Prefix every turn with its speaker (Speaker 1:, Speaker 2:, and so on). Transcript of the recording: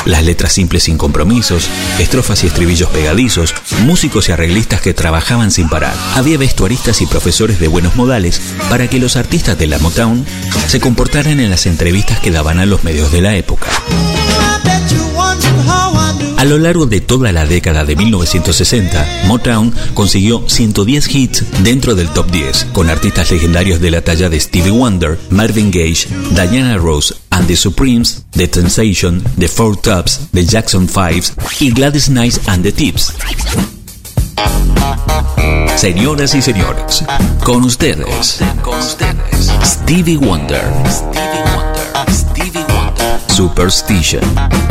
Speaker 1: Las letras simples sin compromisos, estrofas y estribillos pegadizos, músicos y arreglistas que trabajaban sin parar. Había vestuaristas y profesores de buenos modales para que los artistas de la Motown se comportaran en las entrevistas que daban a los medios de la época. A lo largo de toda la década de 1960, Motown consiguió 110 hits dentro del top 10, con artistas legendarios de la talla de Stevie Wonder, Marvin Gaye, Diana Ross and the Supremes, The Sensation, The Four Tops, The Jackson 5 y Gladys Knight and the Tips. Señoras y señores, con ustedes, Stevie Wonder, Superstition.